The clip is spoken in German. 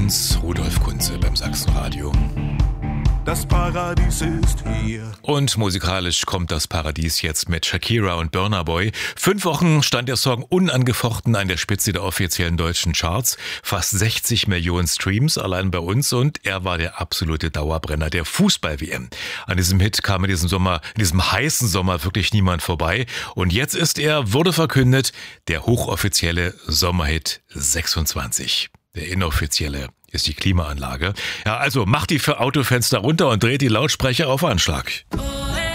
uns Rudolf Kunze beim Sachsenradio. Das Paradies ist hier. Und musikalisch kommt das Paradies jetzt mit Shakira und Burna Boy. 5 Wochen stand der Song unangefochten an der Spitze der offiziellen deutschen Charts. Fast 60 Millionen Streams allein bei uns und er war der absolute Dauerbrenner der Fußball-WM. An diesem Hit kam in diesem heißen Sommer wirklich niemand vorbei. Und jetzt wurde verkündet, der hochoffizielle Sommerhit 26. Der inoffizielle ist die Klimaanlage. Ja, also macht die Autofenster runter und dreht die Lautsprecher auf Anschlag.